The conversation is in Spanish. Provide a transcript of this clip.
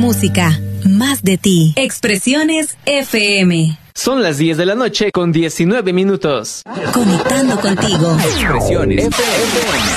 música, más de ti. Expresiones FM. Son las 10 de la noche con 19 minutos. Conectando contigo. Expresiones FM.